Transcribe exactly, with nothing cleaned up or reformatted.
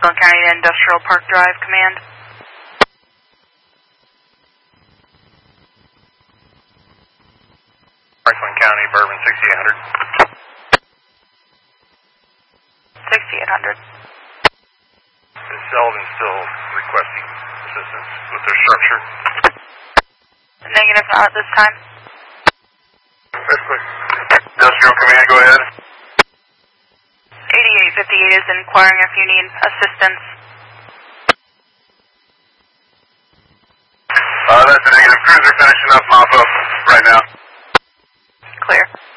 Franklin County Industrial Park Drive, command. Franklin County, Bourbon, sixty-eight hundred. sixty-eight hundred. Is Sullivan still requesting assistance with their structure? Negative, not at this time. That's quick. Industrial Command, go ahead. eighty-eight fifty-eight is inquiring if you need assistance. Uh, that's a negative. Cruiser finishing up, mop up right now. Clear.